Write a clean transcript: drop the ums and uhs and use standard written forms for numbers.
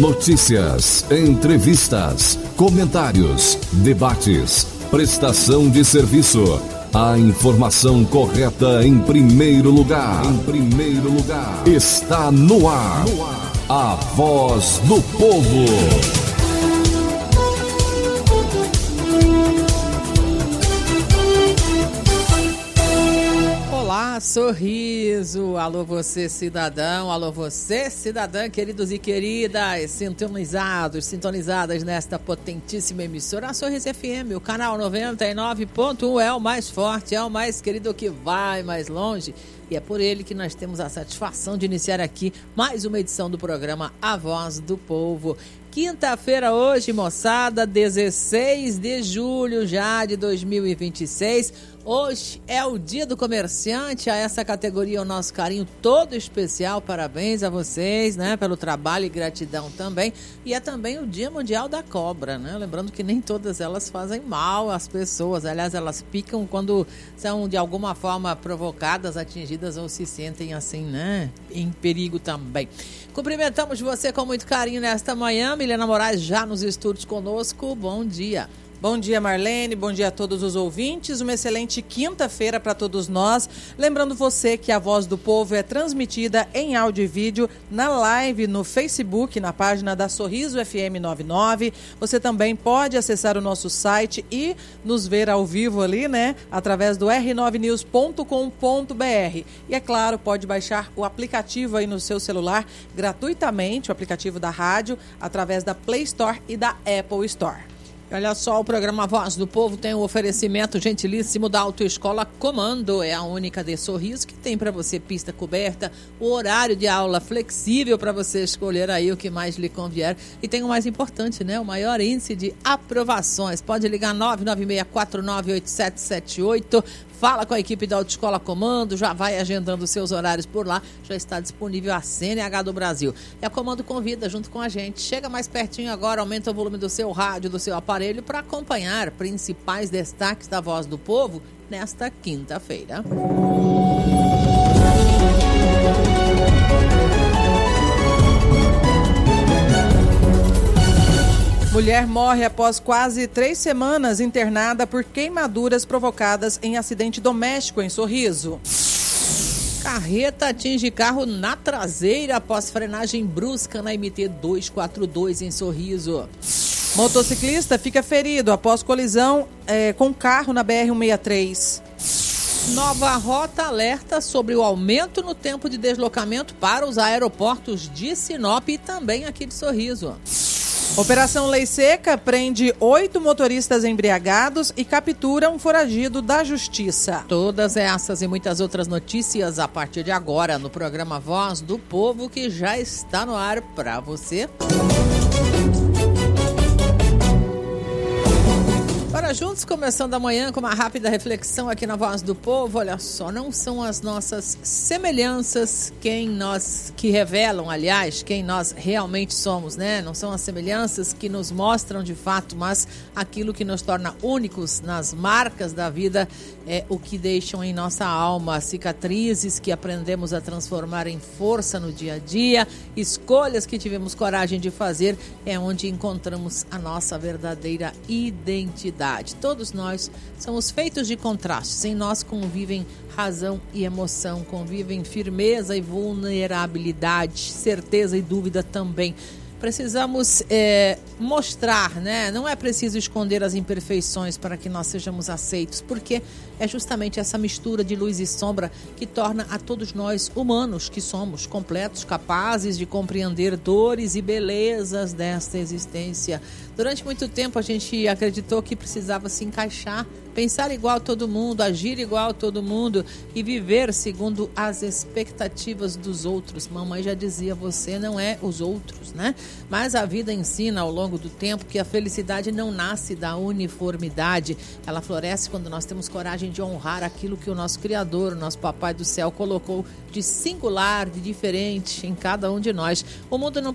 Notícias, entrevistas, comentários, debates, prestação de serviço. A informação correta em primeiro lugar. Está no ar. A Voz do Povo. Sorriso, alô você cidadão, alô você cidadã, queridos e queridas, sintonizadas nesta potentíssima emissora, a Sorriso FM, o canal 99.1 é o mais forte, é o mais querido que vai mais longe, e é por ele que nós temos a satisfação de iniciar aqui mais uma edição do programa A Voz do Povo. Quinta-feira hoje, moçada, 16 de julho já de 2026. Hoje é o Dia do Comerciante, a essa categoria o nosso carinho todo especial, parabéns a vocês, né, pelo trabalho e gratidão também. E é também o Dia Mundial da Cobra, né, lembrando que nem todas elas fazem mal às pessoas, aliás, elas picam quando são de alguma forma provocadas, atingidas ou se sentem assim, né, em perigo também. Cumprimentamos você com muito carinho nesta manhã, Milena Moraes já nos estúdios conosco, bom dia. Bom dia, Marlene, bom dia a todos os ouvintes, uma excelente quinta-feira para todos nós. Lembrando você que a Voz do Povo é transmitida em áudio e vídeo na live no Facebook, na página da Sorriso FM 99. Você também pode acessar o nosso site e nos ver ao vivo ali, né, através do r9news.com.br. E é claro, pode baixar o aplicativo aí no seu celular gratuitamente, o aplicativo da rádio, através da Play Store e da Apple Store. Olha só, o programa Voz do Povo tem um oferecimento gentilíssimo da Autoescola Comando. É a única de Sorriso que tem para você pista coberta, o horário de aula flexível para você escolher aí o que mais lhe convier. E tem o mais importante, né? O maior índice de aprovações. Pode ligar 996498778. Fala com a equipe da Autoescola Comando, já vai agendando seus horários por lá, já está disponível a CNH do Brasil. E a Comando convida junto com a gente. Chega mais pertinho agora, aumenta o volume do seu rádio, do seu aparelho, para acompanhar principais destaques da Voz do Povo nesta quinta-feira. Mulher morre após quase 3 semanas internada por queimaduras provocadas em acidente doméstico em Sorriso. Carreta atinge carro na traseira após frenagem brusca na MT 242 em Sorriso. Motociclista fica ferido após colisão com carro na BR-163. Nova rota alerta sobre o aumento no tempo de deslocamento para os aeroportos de Sinop e também aqui de Sorriso. Operação Lei Seca prende 8 motoristas embriagados e captura um foragido da Justiça. Todas essas e muitas outras notícias a partir de agora no programa Voz do Povo, que já está no ar para você. Bora juntos, começando amanhã com uma rápida reflexão aqui na Voz do Povo. Olha só, não são as nossas semelhanças que revelam, aliás, quem nós realmente somos, né? Não são as semelhanças que nos mostram de fato, mas aquilo que nos torna únicos nas marcas da vida é o que deixam em nossa alma, cicatrizes que aprendemos a transformar em força no dia a dia, escolhas que tivemos coragem de fazer, é onde encontramos a nossa verdadeira identidade. Todos nós somos feitos de contrastes. Em nós convivem razão e emoção, convivem firmeza e vulnerabilidade, certeza e dúvida também. Precisamos mostrar, né? Não é preciso esconder as imperfeições para que nós sejamos aceitos, porque é justamente essa mistura de luz e sombra que torna a todos nós humanos que somos, completos, capazes de compreender dores e belezas desta existência. Durante muito tempo a gente acreditou que precisava se encaixar, pensar igual a todo mundo, agir igual a todo mundo e viver segundo as expectativas dos outros. Mamãe já dizia, você não é os outros, né? Mas a vida ensina ao longo do tempo que a felicidade não nasce da uniformidade. Ela floresce quando nós temos coragem de honrar aquilo que o nosso Criador, o nosso Papai do Céu, colocou de singular, de diferente em cada um de nós. O mundo não